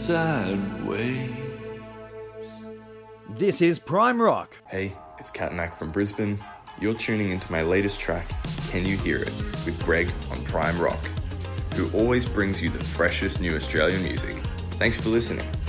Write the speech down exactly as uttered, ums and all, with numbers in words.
sideways. This is Prime Rock. Hey, it's Katanak from Brisbane. You're tuning into my latest track, Can You Hear It, with Greg on Prime Rock, who always brings you the freshest new Australian music. Thanks for listening.